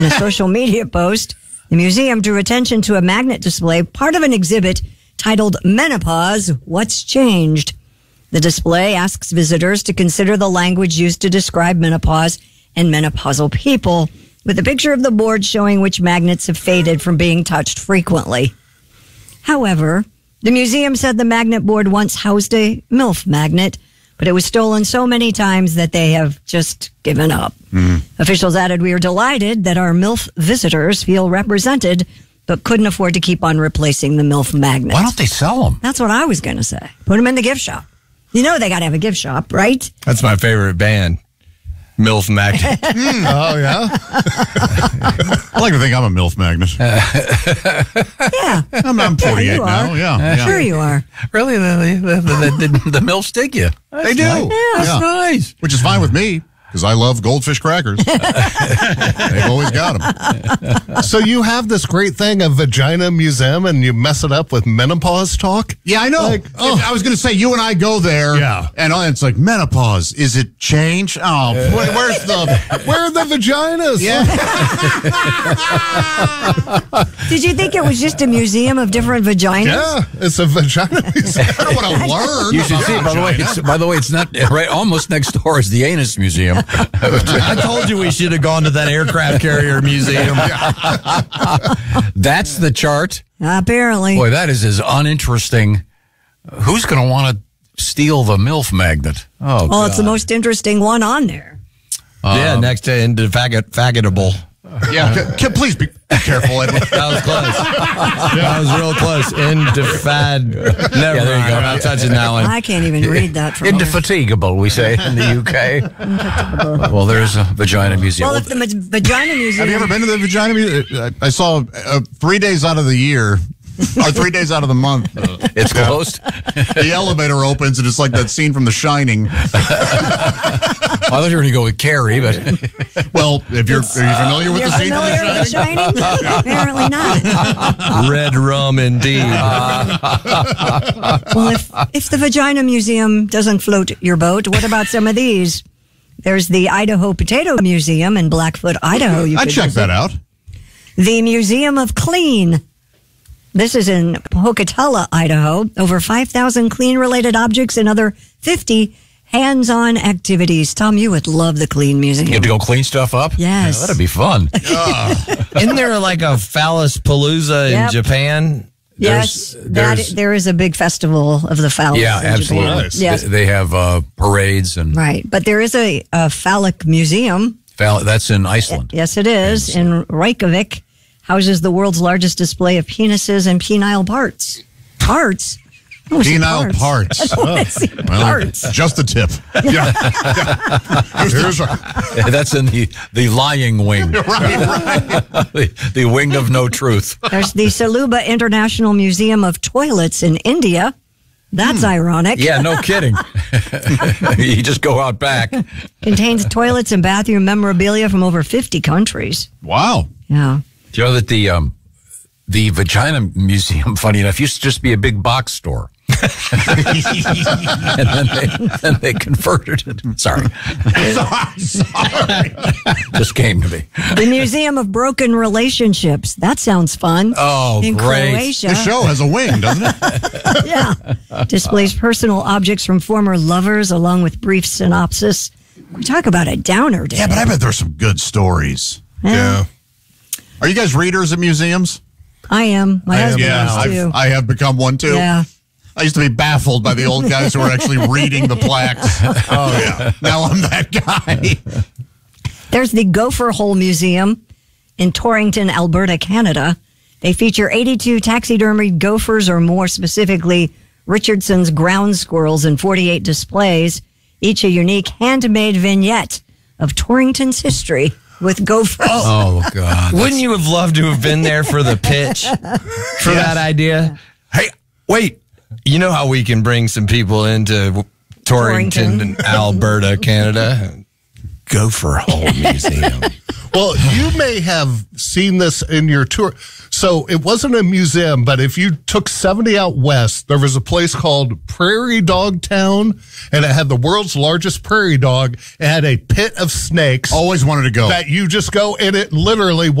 In a social media post, the museum drew attention to a magnet display, part of an exhibit titled Menopause, What's Changed? The display asks visitors to consider the language used to describe menopause and menopausal people, with a picture of the board showing which magnets have faded from being touched frequently. However, the museum said the magnet board once housed a MILF magnet, but it was stolen so many times that they have just given up. Officials added, "We are delighted that our MILF visitors feel represented, but couldn't afford to keep on replacing the MILF magnet." Why don't they sell them? That's what I was going to say. Put them in the gift shop. You know they got to have a gift shop, right? That's my favorite band, MILF Magnet. Oh, yeah? I like to think I'm a MILF magnet. Yeah. I'm 48 you now. are. Yeah. Sure you are. Really? The MILFs dig you. They do. That's nice. Which is fine with me, because I love goldfish crackers. They've always got them. So you have this great thing, a vagina museum, and you mess it up with menopause talk? Yeah, I know. I was going to say, you and I go there, and it's like, menopause, is it change? Oh, Where are the vaginas? Yeah. Did you think it was just a museum of different vaginas? Yeah, it's a vagina museum. I don't want to learn. You should see. By the way, it's not right. Almost next door is the Anus Museum. I told you we should have gone to that aircraft carrier museum. That's the chart. Apparently. Boy, that is as uninteresting. Who's going to want to steal the MILF magnet? Oh, well, it's the most interesting one on there. Yeah, next to Indefatigable. Yeah, please be careful, Edwin. That was close. That was real close. Never there you go. I'm not touching that one. I can't even read that. From Indefatigable, we say in the UK. Well, there's a vagina museum. Well, if the vagina museum... Have you ever been to the vagina museum? I saw 3 days out of the year, or 3 days out of the month. It's closed. The elevator opens, and it's like that scene from The Shining. I thought you were going to go with Carrie, but well, are you familiar with the scene from The Shining? Apparently not. Red rum, indeed. Well, if the Vagina Museum doesn't float your boat, what about some of these? There's the Idaho Potato Museum in Blackfoot, Idaho. I'd check that out. The Museum of Clean. This is in Pocatello, Idaho. Over 5,000 clean-related objects and other 50 hands-on activities. Tom, you would love the Clean Museum. you have to go clean stuff up? Yes. Yeah, that'd be fun. Isn't there like a phallus palooza in Japan? Yes, there is a big festival of the phallus. Yeah, in absolutely. Japan. Nice. Yes. They have parades and Right, but there is a phallic museum. That's in Iceland. Yes, it is. In Reykjavik, houses the world's largest display of penises and penile parts. Parts? Penile parts. Parts. Just the tip. That's in the lying wing. Right. the wing of no truth. There's the Saluba International Museum of Toilets in India. That's ironic. Yeah, no kidding. You just go out back. Contains toilets and bathroom memorabilia from over 50 countries. Wow. Yeah. Do you know that the Vagina Museum, funny enough, used to just be a big box store. and then they converted it. Sorry. Sorry. Just came to me. The Museum of Broken Relationships. That sounds fun. Oh, in great. Croatia. The show has a wing, doesn't it? Yeah. Displays personal objects from former lovers along with brief synopsis. We talk about a downer day. Yeah, but I bet there's some good stories. Yeah. Are you guys readers at museums? I am. My husband is too. I have become one too. Yeah. I used to be baffled by the old guys who were actually reading the plaques. Oh, yeah. Now I'm that guy. There's the Gopher Hole Museum in Torrington, Alberta, Canada. They feature 82 taxidermied gophers, or more specifically, Richardson's ground squirrels, in 48 displays, each a unique handmade vignette of Torrington's history with gophers. Oh, God. Wouldn't you have loved to have been there for the pitch for that idea? Hey, wait. You know how we can bring some people into Torrington. And Alberta, Canada? Gopher Hole Museum. Well, you may have seen this in your tour. So it wasn't a museum, but if you took 70 out west, there was a place called Prairie Dog Town, and it had the world's largest prairie dog. It had a pit of snakes. Always wanted to go. That you just go, and it literally